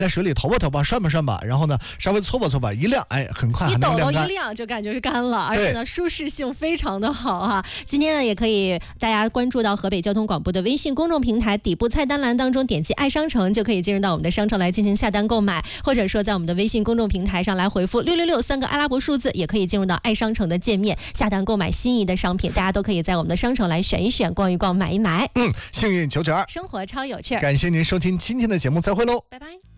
在水里投吧投吧，涮吧涮吧，然后呢稍微搓吧搓吧，一晾，哎，很快还能晾干。 一晾就感觉是干了，而且呢舒适性非常的好哈。今天呢也可以大家关注到河北交通广播的微信公众平台底部菜单栏当中点击爱商城，就可以进入到我们的商城来进行下单购买，或者说在我们的微信公众平台上来回复666 3个阿拉伯数字，也可以进入到爱商城的界面下单购买心仪的商品。大家都可以在我们的商城来选一选、逛一逛、买一买。 幸运992， 生活超有趣。 感谢您收听今天的节目，再会喽， 拜拜。